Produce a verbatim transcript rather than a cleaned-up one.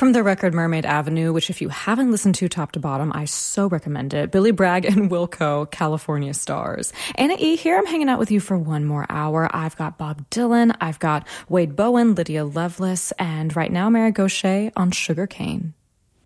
From their record Mermaid Avenue, which if you haven't listened to top to bottom, I so recommend it. Billy Bragg and Wilco, California Stars. Anna E. here. I'm hanging out with you for one more hour. I've got Bob Dylan, I've got Wade Bowen, Lydia Loveless, and right now Mary Gauthier on Sugarcane.